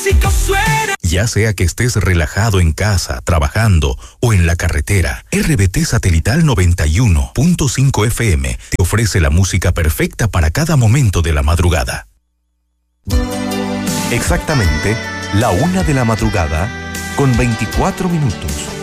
clásico suena. Ya sea que estés relajado en casa, trabajando o en la carretera, RBT Satelital 91.5 FM te ofrece la música perfecta para cada momento de la madrugada. Exactamente, la 1 de la madrugada, con 24 minutos.